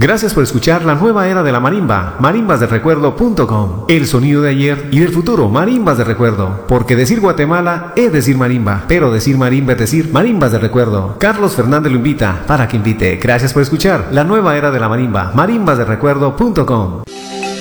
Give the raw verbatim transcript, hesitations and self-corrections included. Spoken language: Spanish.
Gracias por escuchar la nueva era de la marimba, marimbas del recuerdo punto com. El sonido de ayer y del futuro, marimbas de recuerdo. Porque decir Guatemala es decir marimba, pero decir marimba es decir marimbas de recuerdo. Carlos Fernández lo invita para que invite. Gracias por escuchar la nueva era de la marimba, marimbas del recuerdo punto com.